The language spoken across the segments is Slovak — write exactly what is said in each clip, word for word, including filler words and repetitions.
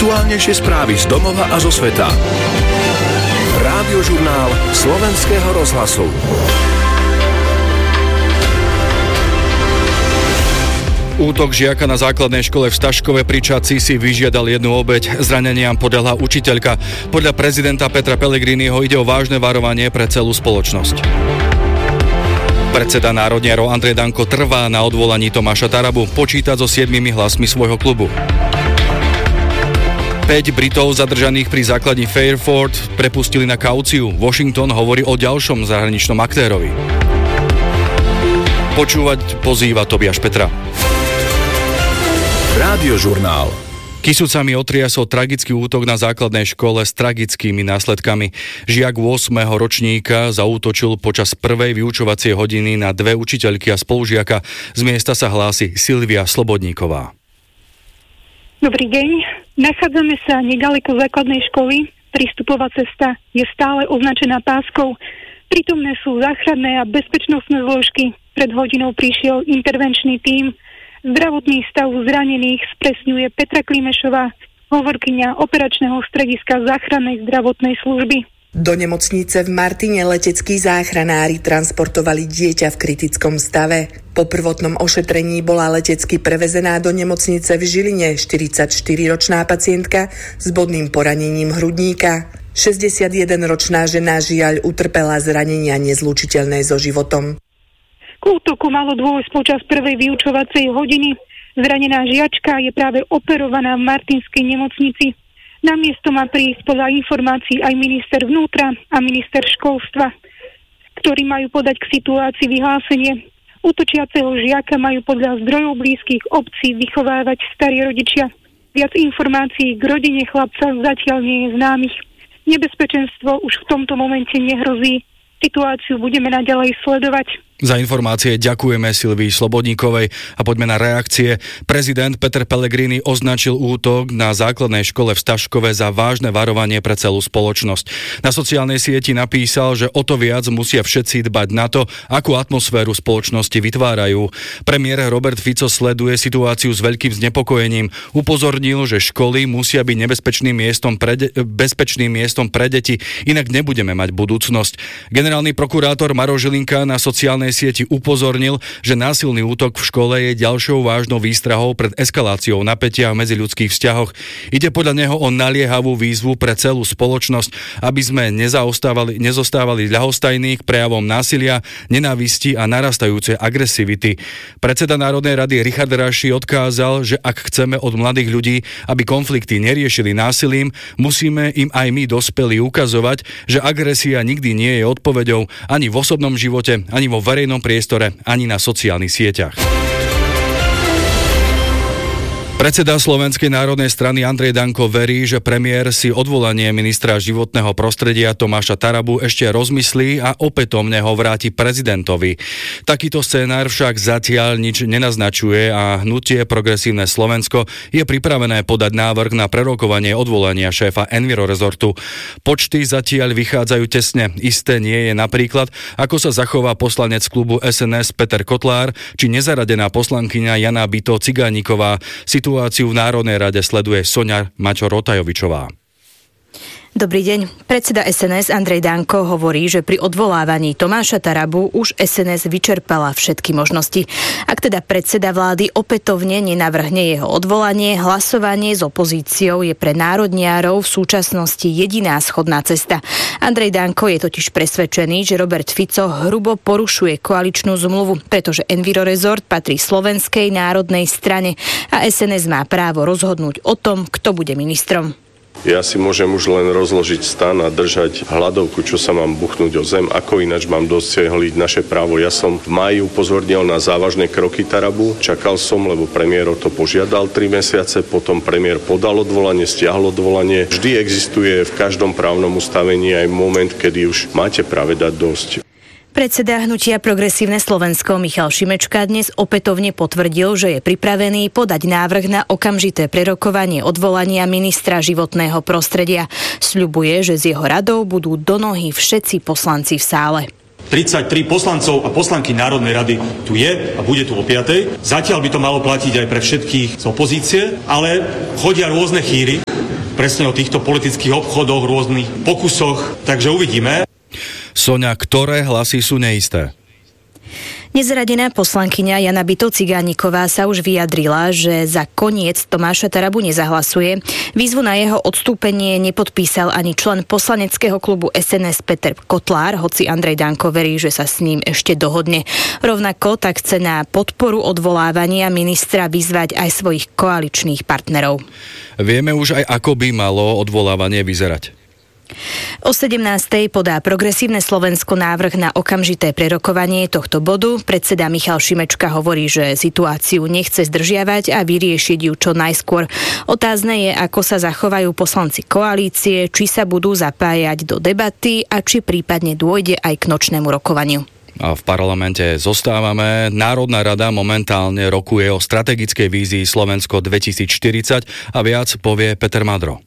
Najaktuálnejšie správy z domova a zo sveta. Rádiožurnál Slovenského rozhlasu. Útok žiaka na základnej škole v Staškove pri Čadci si vyžiadal jednu obeť. Zraneniam podľahla učiteľka. Podľa prezidenta Petra Pellegriniho ide o vážne varovanie pre celú spoločnosť. Predseda národniarov Andrej Danko trvá na odvolaní Tomáša Tarabu, počíta so siedmimi hlasmi svojho klubu. päť Britov zadržaných pri základni Fairford prepustili na kauciu. Washington hovorí o ďalšom zahraničnom aktérovi. Počúvať pozýva Tobiáš Petra. Rádiožurnál. Kysucami otriasol tragický útok na základnej škole s tragickými následkami. Žiak ôsmeho ročníka zaútočil počas prvej vyučovacej hodiny na dve učiteľky a spolužiaka. Z miesta sa hlási Silvia Slobodníková. Dobrý deň. Nachádzame sa nedaleko základnej školy. Prístupová cesta je stále označená páskou. Prítomné sú záchranné a bezpečnostné zložky. Pred hodinou prišiel intervenčný tím. Zdravotný stav zranených spresňuje Petra Klimešová, hovorkyňa operačného strediska záchrannej zdravotnej služby. Do nemocnice v Martine leteckí záchranári transportovali dieťa v kritickom stave. Po prvotnom ošetrení bola letecky prevezená do nemocnice v Žiline štyridsaťštyriročná pacientka s bodným poranením hrudníka. šesťdesiatjedenročná žena žiaľ utrpela zranenia nezlučiteľné so životom. K útoku malo dôjsť počas prvej vyučovacej hodiny. Zranená žiačka je práve operovaná v Martinskej nemocnici. Na miesto má prísť podľa informácií aj minister vnútra a minister školstva, ktorí majú podať k situácii vyhlásenie. Útočiaceho žiaka majú podľa zdrojov blízkych obcí vychovávať starí rodičia. Viac informácií k rodine chlapca zatiaľ nie je známych. Nebezpečenstvo už v tomto momente nehrozí. Situáciu budeme naďalej sledovať. Za informácie ďakujeme Silvii Slobodníkovej a poďme na reakcie. Prezident Peter Pellegrini označil útok na základnej škole v Staškove za vážne varovanie pre celú spoločnosť. Na sociálnej sieti napísal, že o to viac musia všetci dbať na to, akú atmosféru spoločnosti vytvárajú. Premiér Robert Fico sleduje situáciu s veľkým znepokojením. Upozornil, že školy musia byť nebezpečným miestom pre, de- bezpečným miestom pre deti, inak nebudeme mať budúcnosť. Generálny prokurátor Maroš Žilinka na sociálnej sieti upozornil, že násilný útok v škole je ďalšou vážnou výstrahou pred eskaláciou napätia v medziľudských vzťahoch. Ide podľa neho o naliehavú výzvu pre celú spoločnosť, aby sme nezaostávali, nezostávali ľahostajní k prejavom násilia, nenávisti a narastajúcej agresivity. Predseda Národnej rady Richard Raši odkázal, že ak chceme od mladých ľudí, aby konflikty neriešili násilím, musíme im aj my dospelí ukazovať, že agresia nikdy nie je odpoveďou ani v osobnom živote, ani vo verejnom priestore, ani na sociálnych sieťach. Predseda Slovenskej národnej strany Andrej Danko verí, že premiér si odvolanie ministra životného prostredia Tomáša Tarabu ešte rozmyslí a opätovne ho vráti prezidentovi. Takýto scénár však zatiaľ nič nenaznačuje a hnutie Progresívne Slovensko je pripravené podať návrh na prerokovanie odvolania šéfa Envirorezortu. Počty zatiaľ vychádzajú tesne. Isté nie je napríklad, ako sa zachová poslanec klubu es en es Peter Kotlár či nezaradená poslankyňa Jana Bito Cigániková. Situáciu v Národnej rade sleduje Soňa Mačo-Rotajovičová. Dobrý deň. Predseda es en es Andrej Danko hovorí, že pri odvolávaní Tomáša Tarabu už es en es vyčerpala všetky možnosti. Ak teda predseda vlády opätovne nenavrhne jeho odvolanie, hlasovanie s opozíciou je pre národniarov v súčasnosti jediná schodná cesta. Andrej Danko je totiž presvedčený, že Robert Fico hrubo porušuje koaličnú zmluvu, pretože Envirorezort patrí Slovenskej národnej strane a es en es má právo rozhodnúť o tom, kto bude ministrom. Ja si môžem už len rozložiť stan a držať hladovku, čo sa mám buchnúť o zem, ako ináč mám dosiahnuť naše právo. Ja som v máji upozornil na závažné kroky Tarabu, čakal som, lebo premiér o to požiadal tri mesiace, potom premiér podal odvolanie, stiahol odvolanie. Vždy existuje v každom právnom ustavení aj moment, kedy už máte práve dať dosť. Predseda hnutia Progresívne Slovensko Michal Šimečka dnes opätovne potvrdil, že je pripravený podať návrh na okamžité prerokovanie odvolania ministra životného prostredia. Sľubuje, že z jeho radou budú do nohy všetci poslanci v sále. tridsaťtri poslancov a poslanky Národnej rady tu je a bude tu o piatej. Zatiaľ by to malo platiť aj pre všetkých z opozície, ale chodia rôzne chýry. presne o týchto politických obchodoch, rôznych pokusoch, takže uvidíme. Soňa, ktoré hlasy sú neisté? Nezradená poslankyňa Jana Bytov-Cigániková sa už vyjadrila, že za koniec Tomáša Tarabu nezahlasuje. Výzvu na jeho odstúpenie nepodpísal ani člen poslaneckého klubu es en es Peter Kotlár, hoci Andrej Danko verí, že sa s ním ešte dohodne. Rovnako tak chce na podporu odvolávania ministra vyzvať aj svojich koaličných partnerov. Vieme už aj, ako by malo odvolávanie vyzerať. O sedemnástej podá Progresívne Slovensko návrh na okamžité prerokovanie tohto bodu. Predseda Michal Šimečka hovorí, že situáciu nechce zdržiavať a vyriešiť ju čo najskôr. Otázne je, ako sa zachovajú poslanci koalície, či sa budú zapájať do debaty a či prípadne dôjde aj k nočnému rokovaniu. A v parlamente zostávame. Národná rada momentálne rokuje o strategickej vízii Slovensko dvetisícštyridsať a viac povie Peter Madro.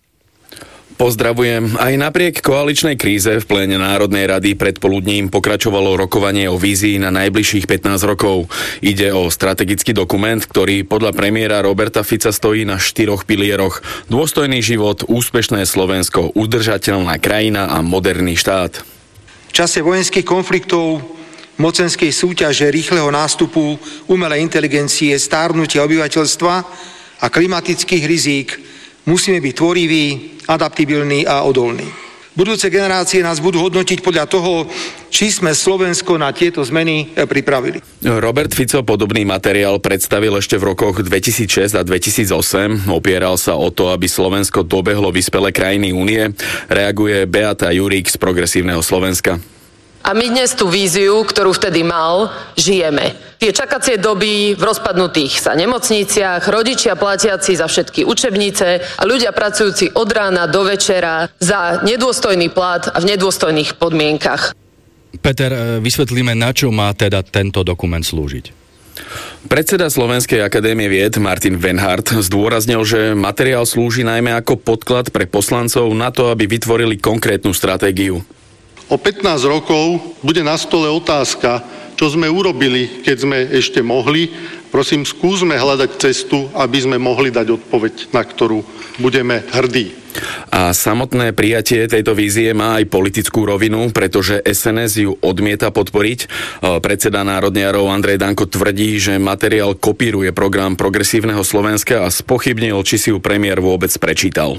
Pozdravujem. Aj napriek koaličnej kríze v pléne Národnej rady predpoludním pokračovalo rokovanie o vízii na najbližších pätnásť rokov. Ide o strategický dokument, ktorý podľa premiéra Roberta Fica stojí na štyroch pilieroch. Dôstojný život, úspešné Slovensko, udržateľná krajina a moderný štát. V čase vojenských konfliktov, mocenskej súťaže, rýchleho nástupu umelej inteligencie, stárnutia obyvateľstva a klimatických rizík musíme byť tvoriví, adaptibilní a odolní. Budúce generácie nás budú hodnotiť podľa toho, či sme Slovensko na tieto zmeny pripravili. Robert Fico podobný materiál predstavil ešte v rokoch dvetisícšesť a dvetisícosem. Opieral sa o to, aby Slovensko dobehlo vyspelé krajiny únie. Reaguje Beata Jurík z Progresívneho Slovenska. A my dnes tú víziu, ktorú vtedy mal, žijeme. Tie čakacie doby v rozpadnutých sa nemocniciach, rodičia platiaci za všetky učebnice a ľudia pracujúci od rána do večera za nedôstojný plat a v nedôstojných podmienkach. Peter, vysvetlíme, na čo má teda tento dokument slúžiť. Predseda Slovenskej akadémie vied Martin Venhart zdôraznil, že materiál slúži najmä ako podklad pre poslancov na to, aby vytvorili konkrétnu stratégiu. O pätnásť rokov bude na stole otázka, čo sme urobili, keď sme ešte mohli. Prosím, skúsme hľadať cestu, aby sme mohli dať odpoveď, na ktorú budeme hrdí. A samotné prijatie tejto vízie má aj politickú rovinu, pretože es en es ju odmieta podporiť. Predseda Národniarov Andrej Danko tvrdí, že materiál kopíruje program Progresívneho Slovenska a spochybnil, či si ju premiér vôbec prečítal.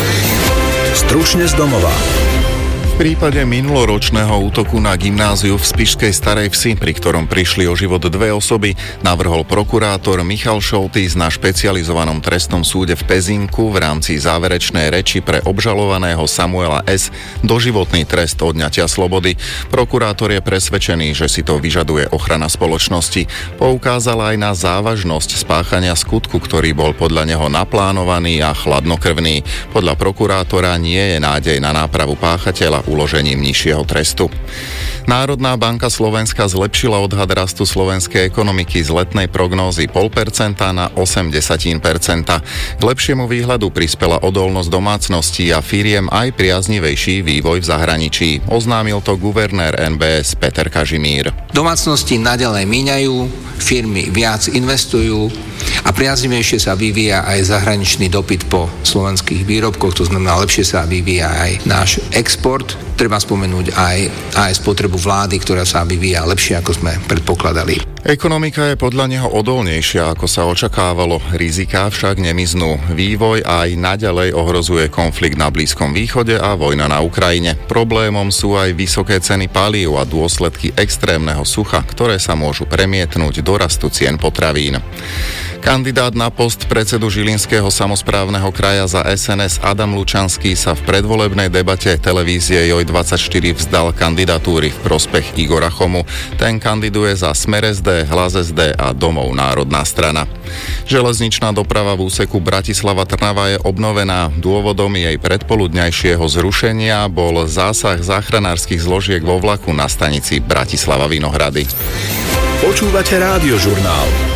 Stručne z domova. V prípade minuloročného útoku na gymnáziu v Spišskej Starej Vsi, pri ktorom prišli o život dve osoby, navrhol prokurátor Michal Šoltys na špecializovanom trestnom súde v Pezinku v rámci záverečnej reči pre obžalovaného Samuela S. doživotný trest odňatia slobody. Prokurátor je presvedčený, že si to vyžaduje ochrana spoločnosti. Poukázal aj na závažnosť spáchania skutku, ktorý bol podľa neho naplánovaný a chladnokrvný. Podľa prokurátora nie je nádej na nápravu páchateľa uložením nižšieho trestu. Národná banka Slovenska zlepšila odhad rastu slovenskej ekonomiky z letnej prognózy nula celá päť percenta na osem desatín percenta. K lepšiemu výhľadu prispela odolnosť domácností a firiem aj priaznivejší vývoj v zahraničí. Oznámil to guvernér en bé es Peter Kažimír. Domácnosti naďalej míňajú, firmy viac investujú a priaznivejšie sa vyvíja aj zahraničný dopyt po slovenských výrobkoch, to znamená lepšie sa vyvíja aj náš export. Treba spomenúť aj, aj spotrebu vlády, ktorá sa vyvíja lepšie, ako sme predpokladali. Ekonomika je podľa neho odolnejšia, ako sa očakávalo. Riziká však nemiznú. Vývoj aj naďalej ohrozuje konflikt na Blízkom východe a vojna na Ukrajine. Problémom sú aj vysoké ceny palív a dôsledky extrémneho sucha, ktoré sa môžu premietnúť do rastu cien potravín. Kandidát na post predsedu Žilinského samosprávneho kraja za es en es Adam Lučanský sa v predvolebnej debate televízie Joj dvadsaťštyri vzdal kandidatúry v prospech Igora Chomu. Ten kandiduje za Smer es dé, Hlas es dé a Domov národná strana. Železničná doprava v úseku Bratislava-Trnava je obnovená. Dôvodom jej predpoludňajšieho zrušenia bol zásah záchranárskych zložiek vo vlaku na stanici Bratislava Vinohrady. Počúvate Rádiožurnál.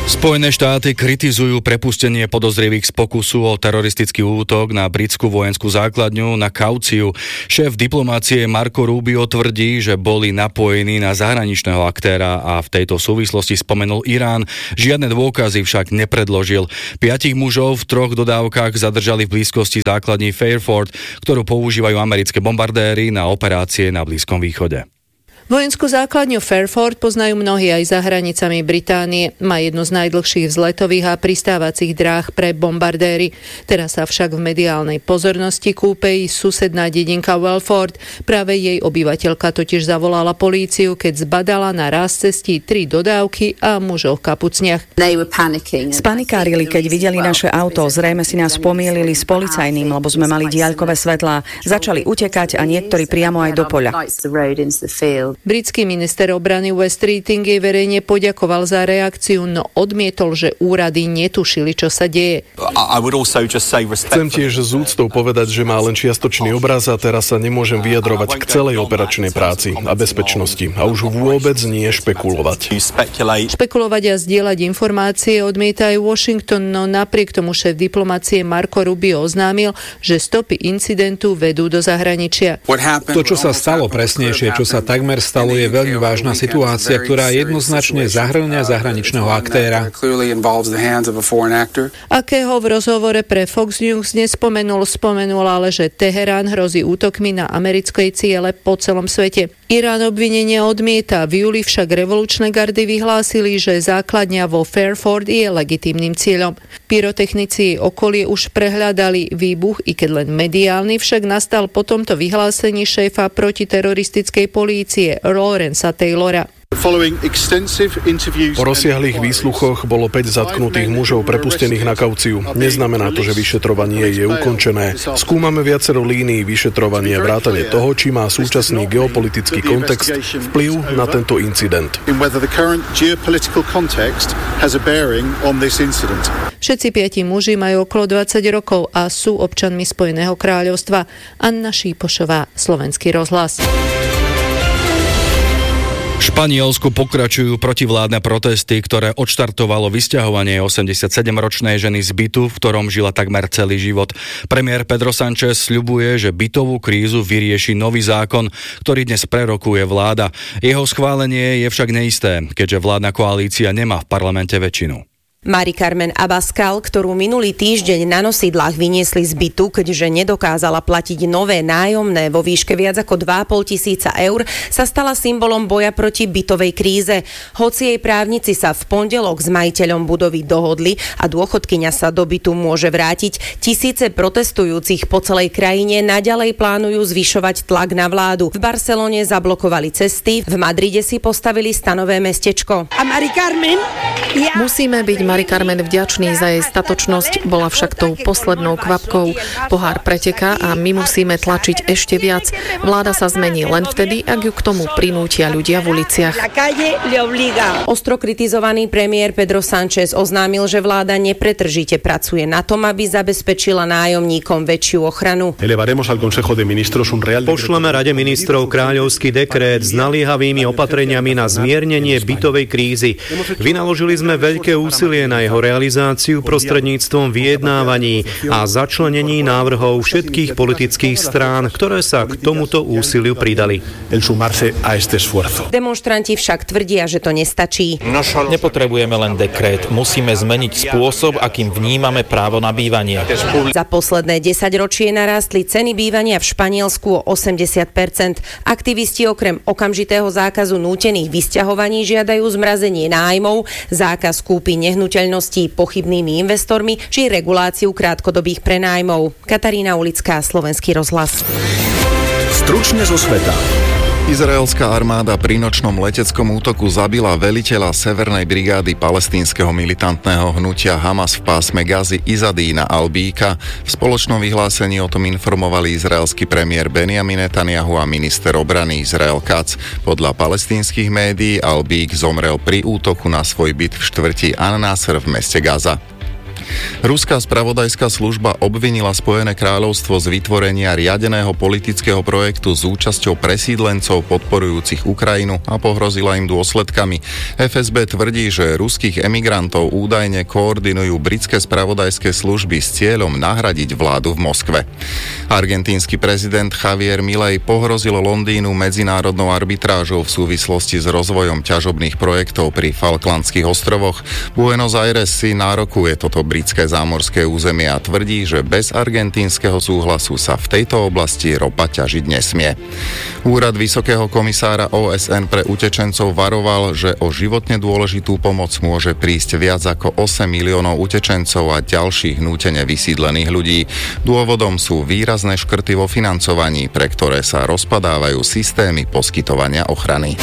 Spojené štáty kritizujú prepustenie podozrivých z pokusu o teroristický útok na britskú vojenskú základňu na kauciu. Šéf diplomácie Marco Rubio tvrdí, že boli napojení na zahraničného aktéra a v tejto súvislosti spomenul Irán. Žiadne dôkazy však nepredložil. Piatich mužov v troch dodávkach zadržali v blízkosti základní Fairford, ktorú používajú americké bombardéry na operácie na Blízkom východe. Vojenskú základňu Fairford poznajú mnohí aj za hranicami Británie. Má jednu z najdlhších vzletových a pristávacích dráh pre bombardéry. Teraz sa však v mediálnej pozornosti kúpe i susedná dedinka Welford. Práve jej obyvateľka totiž zavolala políciu, keď zbadala na raz cestí tri dodávky a mužov v kapucniach. Spanikárili, keď videli naše auto. Zrejme si nás pomýlili s policajným, lebo sme mali diaľkové svetlá. Začali utekať a niektorí priamo aj do poľa. Britský minister obrany Wes Streeting jej verejne poďakoval za reakciu, no odmietol, že úrady netušili, čo sa deje. Chcem tiež z úctou povedať, že má len čiastočný obraz a teraz sa nemôžem vyjadrovať k celej operačnej práci a bezpečnosti a už vôbec nie špekulovať. Špekulovať a zdieľať informácie odmieta aj Washington, no napriek tomu šéf diplomácie Marco Rubio oznámil, že stopy incidentu vedú do zahraničia. To, čo sa stalo presnejšie, čo sa takmer stalo, je veľmi vážna situácia, ktorá jednoznačne zahŕňa zahraničného aktéra. Akého v rozhovore pre Fox News nespomenul, spomenul ale, že Teherán hrozí útokmi na americké ciele po celom svete. Irán obvinenia odmieta, v júli však revolučné gardy vyhlásili, že základňa vo Fairford je legitímnym cieľom. Pyrotechnici okolie už prehľadali výbuch, i keď len mediálny, však nastal po tomto vyhlásení šéfa protiteroristickej polície Lawrenca Taylora. Po rozsiahlých výsluchoch bolo päť zatknutých mužov prepustených na kauciu. Neznamená to, že vyšetrovanie je ukončené. Skúmame viacero línií vyšetrovania vrátane toho, či má súčasný geopolitický kontext vplyv na tento incident. Všetci piati muži majú okolo dvadsať rokov a sú občanmi Spojeného kráľovstva. Anna Šípošová, Slovenský rozhlas. V Španielsku pokračujú protivládne protesty, ktoré odštartovalo vysťahovanie osemdesiatsedemročnej ženy z bytu, v ktorom žila takmer celý život. Premiér Pedro Sánchez sľubuje, že bytovú krízu vyrieši nový zákon, ktorý dnes prerokuje vláda. Jeho schválenie je však neisté, keďže vládna koalícia nemá v parlamente väčšinu. Mari Carmen Abascal, ktorú minulý týždeň na nosidlách vyniesli z bytu, keďže nedokázala platiť nové nájomné vo výške viac ako dva a pol tisíca eur, sa stala symbolom boja proti bytovej kríze. Hoci jej právnici sa v pondelok s majiteľom budovy dohodli a dôchodkyňa sa do bytu môže vrátiť, tisíce protestujúcich po celej krajine naďalej plánujú zvyšovať tlak na vládu. V Barcelone zablokovali cesty, v Madride si postavili stanové mestečko. A Mari Carmen? Ja. Musíme byť Mari Carmen vďační za jej statočnosť, bola však tou poslednou kvapkou. Pohár preteká a my musíme tlačiť ešte viac. Vláda sa zmení len vtedy, ak ju k tomu prinútia ľudia v uliciach. Ostro kritizovaný premiér Pedro Sánchez oznámil, že vláda nepretržite pracuje na tom, aby zabezpečila nájomníkom väčšiu ochranu. Pošleme Rade ministrov kráľovský dekrét s naliehavými opatreniami na zmiernenie bytovej krízy. Vynaložili sme veľké úsilie na jeho realizáciu prostredníctvom vyjednávaní a začlenení návrhov všetkých politických strán, ktoré sa k tomuto úsiliu pridali. Demonštranti však tvrdia, že to nestačí. Nepotrebujeme len dekrét, musíme zmeniť spôsob, akým vnímame právo na bývanie. Za posledné desaťročie narástli ceny bývania v Španielsku o osemdesiat percent. Aktivisti okrem okamžitého zákazu nútených vysťahovaní žiadajú zmrazenie nájmov, zákaz kúpy nehnuteľností pochybnými investormi či reguláciu krátkodobých prenájmov. Katarína Ulická, Slovenský rozhlas. Stručne zo sveta. Izraelská armáda pri nočnom leteckom útoku zabila veliteľa severnej brigády palestínskeho militantného hnutia Hamas v pásme Gazy Izadína Albíka. V spoločnom vyhlásení o tom informovali izraelský premiér Benjamin Netanjahu a minister obrany Izrael Katz. Podľa palestínskych médií Albík zomrel pri útoku na svoj byt v štvrti An-Nasr v meste Gaza. Ruská spravodajská služba obvinila Spojené kráľovstvo z vytvorenia riadeného politického projektu s účasťou presídlencov podporujúcich Ukrajinu a pohrozila im dôsledkami. ef es bé tvrdí, že ruských emigrantov údajne koordinujú britské spravodajské služby s cieľom nahradiť vládu v Moskve. Argentínsky prezident Javier Milei pohrozil Londýnu medzinárodnou arbitrážou v súvislosti s rozvojom ťažobných projektov pri Falklandských ostrovoch. Buenos Aires si nárokuje toto britské zámorské územie a tvrdí, že bez argentínskeho súhlasu sa v tejto oblasti ropa ťažiť nesmie. Úrad Vysokého komisára ó es en pre utečencov varoval, že o životne dôležitú pomoc môže prísť viac ako osem miliónov utečencov a ďalších nútene vysídlených ľudí. Dôvodom sú výrazné škrty vo financovaní, pre ktoré sa rozpadávajú systémy poskytovania ochrany.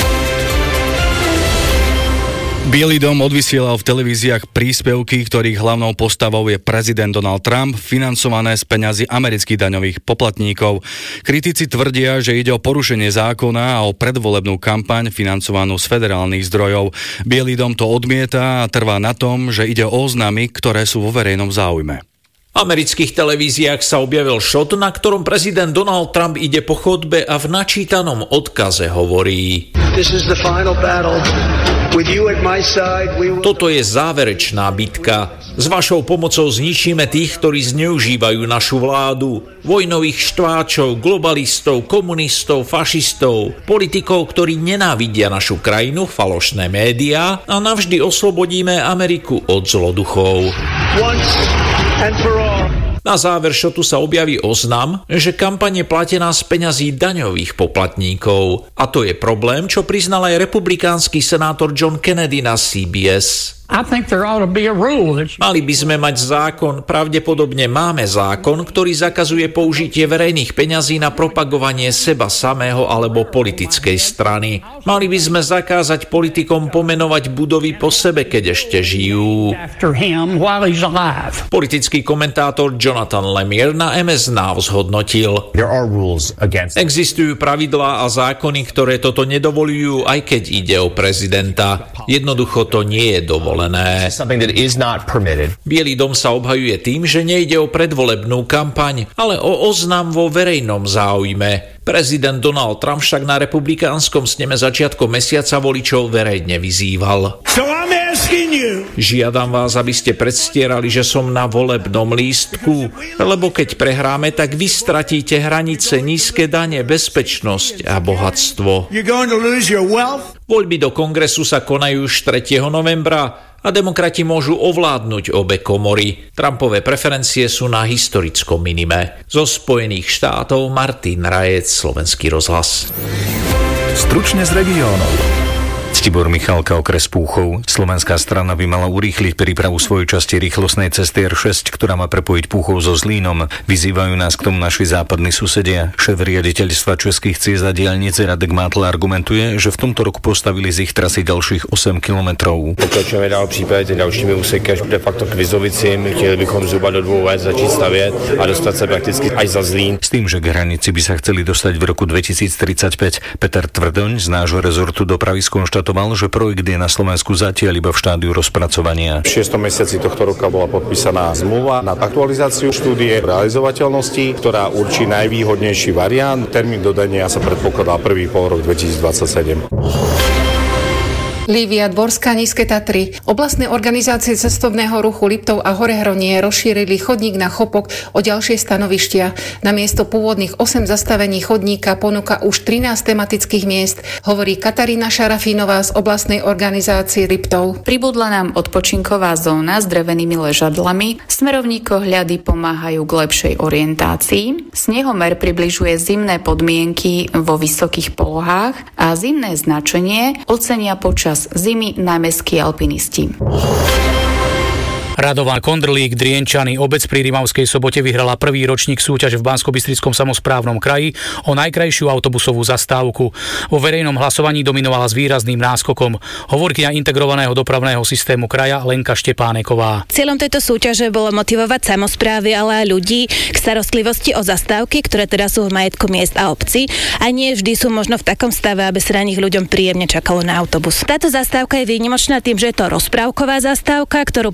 Bielý dom odvysielal v televíziách príspevky, ktorých hlavnou postavou je prezident Donald Trump, financované z peňazí amerických daňových poplatníkov. Kritici tvrdia, že ide o porušenie zákona a o predvolebnú kampaň financovanú z federálnych zdrojov. Bielý dom to odmieta a trvá na tom, že ide o oznámy, ktoré sú vo verejnom záujme. V amerických televíziách sa objavil šot, na ktorom prezident Donald Trump ide po chodbe a v načítanom odkaze hovorí: Toto je záverečná bitka. S vašou pomocou zničíme tých, ktorí zneužívajú našu vládu. Vojnových štváčov, globalistov, komunistov, fašistov, politikov, ktorí nenávidia našu krajinu, falošné médiá a navždy oslobodíme Ameriku od zloduchov. Na záver šotu sa objaví oznam, že kampaň je platená z peňazí daňových poplatníkov. A to je problém, čo priznal aj republikánsky senátor John Kennedy na C B S. Mali by sme mať zákon, pravdepodobne máme zákon, ktorý zakazuje použitie verejných peňazí na propagovanie seba samého alebo politickej strany. Mali by sme zakázať politikom pomenovať budovy po sebe, keď ešte žijú. Politický komentátor Jonathan Lemire na em es Now zhodnotil: Existujú pravidlá a zákony, ktoré toto nedovolujú, aj keď ide o prezidenta. Jednoducho to nie je dovolené. Bielý dom sa obhajuje tým, že nejde o predvolebnú kampaň, ale o oznam vo verejnom záujme. Prezident Donald Trump však na republikánskom sneme začiatkom mesiaca voličov verejne vyzýval: Žiadam vás, aby ste predstierali, že som na volebnom lístku, lebo keď prehráme, tak vy stratíte hranice, nízke dane, bezpečnosť a bohatstvo. Voľby do kongresu sa konajú už tretieho novembra a demokrati môžu ovládnuť obe komory. Trumpové preferencie sú na historickom minime. Zo Spojených štátov Martin Rajec, Slovenský rozhlas. Stručne z regiónov. Tibor Michalka, okres Púchov. Slovenská strana by mala urýchliť prípravu svojej časti rýchlostnej cesty er šesť, ktorá má prepojiť Púchov so Zlínom. Vyzývajú nás k tomu naši západní susedia. Šéf riaditeľstva Českých ciest a diaľnice Radek Mátl argumentuje, že v tomto roku postavili z ich trasy ďalších osem kilometrov. Pokračujeme dál v případě dalšími úseky až de facto k Vizovicím. Chtěli bychom zhruba do dvou let začít stavět a dostat se prakticky až za Zlín. S tým, že k hranici by sa chceli dostať v roku dvetisíctridsaťpäť. Peter Tvrdoň z nášho rezortu dopravy skonštatoval, že projekt je na Slovensku zatiaľ iba v štádiu rozpracovania. V šiestom mesiaci tohto roka bola podpísaná zmluva na aktualizáciu štúdie realizovateľnosti, ktorá určí najvýhodnejší variant. Termín dodania sa predpokladá prvý polrok dvetisícdvadsaťsedem. Lívia Dvorská, Nízke Tatry. Oblastné organizácie cestovného ruchu Liptov a Horehronie rozšírili chodník na Chopok o ďalšie stanovištia. Namiesto pôvodných osem zastavení chodníka ponúka už trinásť tematických miest, hovorí Katarína Šarafínová z oblastnej organizácie Liptov. Pribudla nám odpočinková zóna s drevenými ležadlami, smerovníkohľady pomáhajú k lepšej orientácii, snehomer približuje zimné podmienky vo vysokých polohách a zimné značenie ocenia počas zimy najmä ski alpinisti. Radovan Kondrlík, Drienčany, obec pri Rimavskej Sobote vyhrala prvý ročník súťaže v Banskobystrickom samosprávnom kraji o najkrajšiu autobusovú zastávku. Vo verejnom hlasovaní dominovala s výrazným náskokom hovorkyňa integrovaného dopravného systému kraja Lenka Štepáneková. Cieľom tejto súťaže bolo motivovať samosprávy, ale aj ľudí k starostlivosti o zastávky, ktoré teda sú v majetku miest a obcí a nie vždy sú možno v takom stave, aby sa na nich ľuďom príjemne čakalo na autobus. Táto zastávka je výnimočná tým, že je to rozprávková zastávka, ktorú podopiera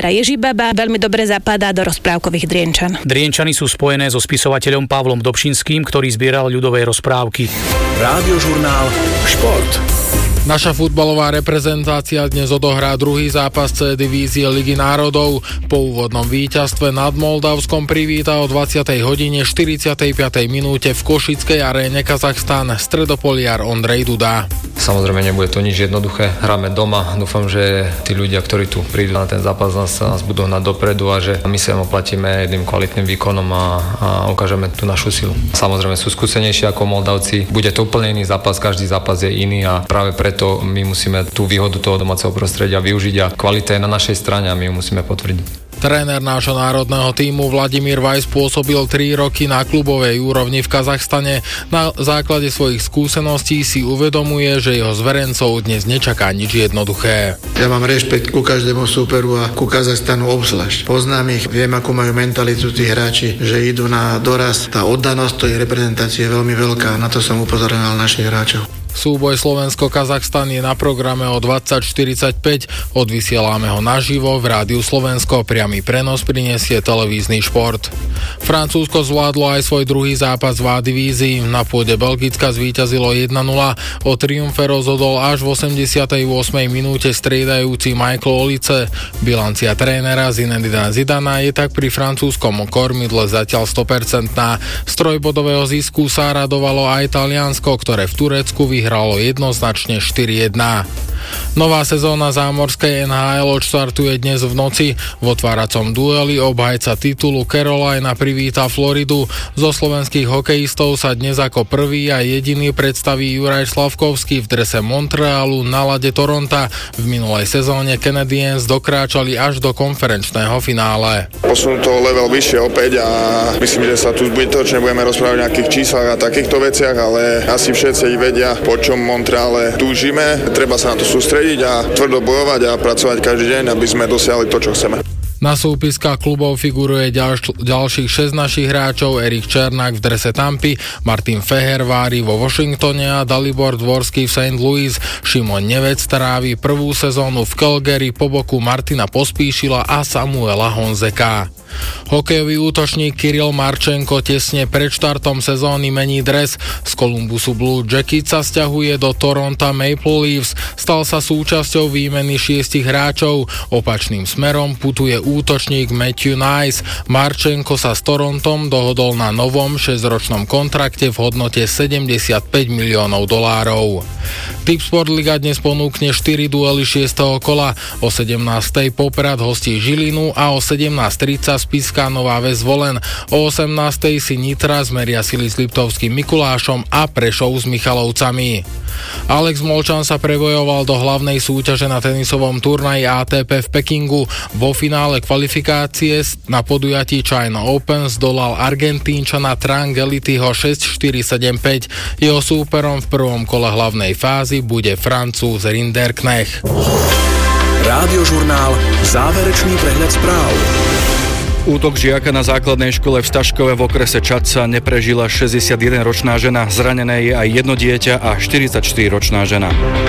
opera Ježibaba veľmi dobre zapadá do rozprávkových Drienčan. Drienčany sú spojené so spisovateľom Pavlom Dobšinským, ktorý zbieral ľudové rozprávky. Rádiožurnál Šport. Naša futbalová reprezentácia dnes odohrá druhý zápas C divízie Ligy národov. Po úvodnom víťazstve nad Moldavskom privíta o dvadsiatej hodine štyridsiatej piatej minúte v Košickej aréne Kazachstan stredopoliar Ondrej Duda. Samozrejme nebude to nič jednoduché, hráme doma, dúfam, že tí ľudia, ktorí tu prídu na ten zápas, nás, nás budú hnať dopredu a že my sa im oplatíme jedným kvalitným výkonom a, a ukážeme tú našu silu. Samozrejme sú skúsenejší ako Moldavci, bude to úplne iný zápas, každý zápas je iný a práve preto my musíme tú výhodu toho domáceho prostredia využiť a kvalita je na našej strane a my ju musíme potvrdiť. Tréner nášho národného tímu Vladimír Vajs pôsobil tri roky na klubovej úrovni v Kazachstane. Na základe svojich skúseností si uvedomuje, že jeho zverencov dnes nečaká nič jednoduché. Ja mám rešpekt ku každému súperu a ku Kazachstanu obzvlášť. Poznám ich, viem, akú majú mentalitu tí hráči, že idú na doraz. Tá oddanosť tej reprezentácie je veľmi veľká, na to som upozorňoval našich hráčov. Súboj Slovensko-Kazachstan je na programe o dvadsať štyridsaťpäť. Odvysielame ho naživo v Rádiu Slovensko. Priamy prenos prinesie televízny šport. Francúzsko zvládlo aj svoj druhý zápas v A divízii. Na pôde Belgicka zvíťazilo jeden nula. O triumfe rozhodol až v osemdesiatej ôsmej minúte striedajúci Michael Olice. Bilancia trénera Zinedina Zidana je tak pri francúzskom kormidle zatiaľ sto percent. Z trojbodového zisku sa radovalo aj Taliansko, ktoré v Turecku vyhralo jednoznačne štyri jedna. Nová sezóna zámorskej en há el odštartuje dnes v noci. V otváracom dueli obhajca titulu Carolina privíta Floridu. Zo slovenských hokejistov sa dnes ako prvý a jediný predstaví Juraj Slavkovský v drese Montrealu na ľade Toronta. V minulej sezóne Canadiens dokráčali až do konferenčného finále. Posunú to level vyššie opäť a myslím, že sa tu zbytočne budeme rozprávať o nejakých číslach a takýchto veciach, ale asi všetci vedia, po čom Montreale túžime. Treba sa na to sústrediť a tvrdo bojovať a pracovať každý deň, aby sme dosiahli to, čo chceme. Na súpiskách klubov figuruje ďalš- ďalších šesť našich hráčov: Erik Černák v drese Tampy, Martin Fehervári vo Washingtone a Dalibor Dvorský v Saint Louis. Šimon Nevec trávi prvú sezónu v Calgary po boku Martina Pospíšila a Samuela Honzeka. Hokejový útočník Kirill Marčenko tesne pred štartom sezóny mení dres. Z Columbusu Blue Jackets sa sťahuje do Toronto Maple Leafs. Stal sa súčasťou výmeny šiestich hráčov. Opačným smerom putuje útočník Matthew Nice. Marčenko sa s Torontom dohodol na novom šesťročnom kontrakte v hodnote sedemdesiatpäť miliónov dolárov. Tipsport Liga dnes ponúkne štyri duely šiesteho kola. O sedemnástej Poprad hostí Žilinu a o sedemnásť tridsať Spišská Nová Ves Volen. O osemnástej si Nitra zmeria sily s Liptovským Mikulášom a Prešov s Michalovcami. Alex Molčan sa prebojoval do hlavnej súťaže na tenisovom turnaji á té pé v Pekingu. Vo finále kvalifikácie na podujatí China Open zdolal Argentínčana Trangelitiho šesť štyri sedem päť. Jeho súperom v prvom kole hlavnej fázy bude Francúz Rinderknecht. Rádiožurnál Záverečný prehľad správ. Útok žiaka na základnej škole v Staškove v okrese Čadca neprežila šesťdesiatjedenročná žena, zranené je aj jedno dieťa a štyridsaťštyriročná žena.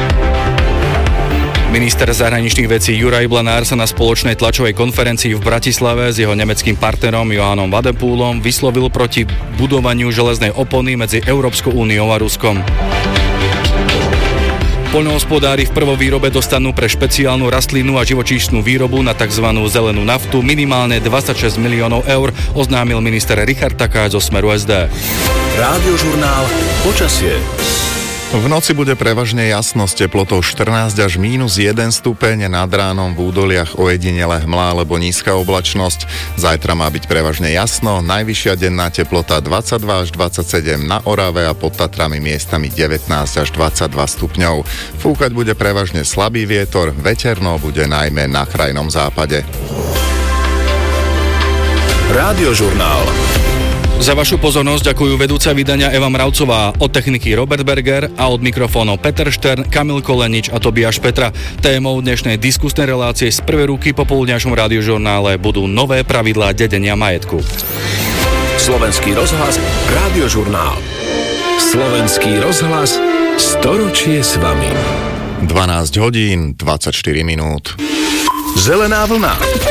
Minister zahraničných vecí Juraj Blanár sa na spoločnej tlačovej konferencii v Bratislave s jeho nemeckým partnerom Johannom Wadepoolom vyslovil proti budovaniu železnej opony medzi Európskou úniou a Ruskom. Poľnohospodári v prvovýrobe dostanú pre špeciálnu rastlinnú a živočíšnu výrobu na tzv. Zelenú naftu minimálne dvadsaťšesť miliónov eur, oznámil minister Richard Takáč zo Smeru es dé. Rádiožurnál Počasie. V noci bude prevažne jasno s teplotou štrnásť až mínus jeden stupeň, nad ránom v údoliach ojedinele hmla alebo nízka oblačnosť. Zajtra má byť prevažne jasno, najvyššia denná teplota dvadsaťdva až dvadsaťsedem na Orave a pod Tatrami miestami devätnásť až dvadsaťdva stupňov. Fúkať bude prevažne slabý vietor, veterno bude najmä na krajnom západe. Rádiožurnál. Za vašu pozornosť ďakujú vedúca vydania Eva Mravcová, od techniky Robert Berger a od mikrofónov Peter Štern, Kamil Kolenič a Tobiáš Petra. Témou dnešnej diskusnej relácie z prvej ruky popoludňajšom Rádiožurnále budú nové pravidlá dedenia majetku. Slovenský rozhlas, Rádiožurnál. Slovenský rozhlas, storočie s vami. dvanásť hodín, dvadsaťštyri minút. Zelená vlna.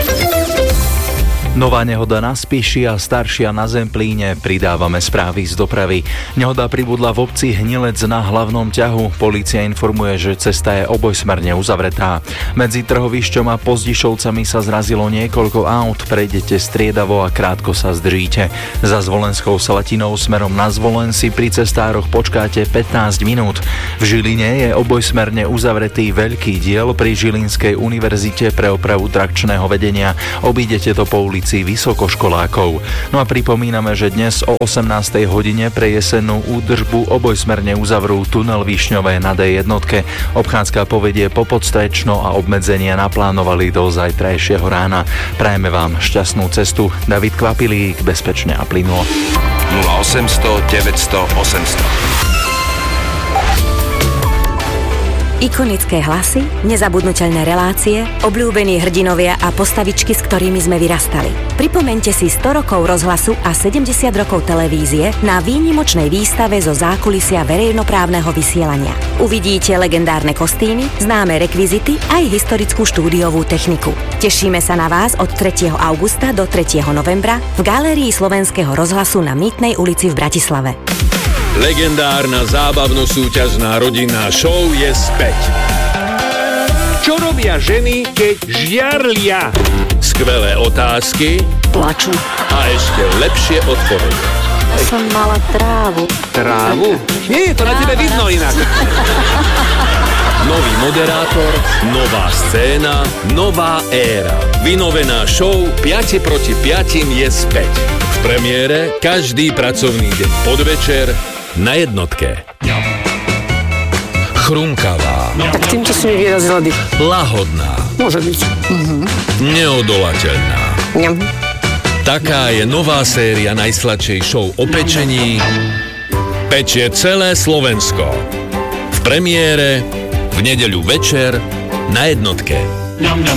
Nová nehoda na Spiši a staršia na Zemplíne. Pridávame správy z dopravy. Nehoda pribudla v obci Hnilec na hlavnom ťahu. Polícia informuje, že cesta je obojsmerne uzavretá. Medzi Trhovišťom a Pozdišovcami sa zrazilo niekoľko aut. Prejdete striedavo a krátko sa zdržíte. Za Zvolenskou Slatinou smerom na Zvolen si pri cestároch počkáte pätnásť minút. V Žiline je obojsmerne uzavretý veľký diel pri Žilinskej univerzite pre opravu trakčného vedenia. Obídete to po ulici vysokoškolákov. No a pripomíname, že dnes o osemnástej hodine pre jesennú údržbu obojsmerne uzavrú tunel Višňové na dé jedna. Obchádzka povedie po Podstrečno a obmedzenia naplánovali do zajtrajšieho rána. Prajeme vám šťastnú cestu. David Kvapilík, bezpečne a plynulo. nula osemsto deväťsto osemsto. Ikonické hlasy, nezabudnuteľné relácie, obľúbení hrdinovia a postavičky, s ktorými sme vyrastali. Pripomeňte si sto rokov rozhlasu a sedemdesiat rokov televízie na výnimočnej výstave zo zákulisia verejnoprávneho vysielania. Uvidíte legendárne kostýmy, známe rekvizity aj historickú štúdiovú techniku. Tešíme sa na vás od tretieho augusta do tretieho novembra v galérii Slovenského rozhlasu na Mýtnej ulici v Bratislave. Legendárna zábavno-súťažná rodinná show je späť. Čo robia ženy, keď žiarlia? Skvelé otázky. Plačú. A ešte lepšie odpovede. Som mala trávu. Trávu? Nie je to na tebe vidno inak. Nový moderátor, nová scéna, nová éra. Vynovená show päť proti päť je späť. V premiére každý pracovný deň podvečer na jednotke. Chrumkavá. Tak týmto si mi vyrazila dých. Lahodná. Môže byť. Mhm. Neodolateľná. Ňam. Taká je nová séria najsladšej show o pečení. Pečie celé Slovensko. V premiére v nedeľu večer na jednotke.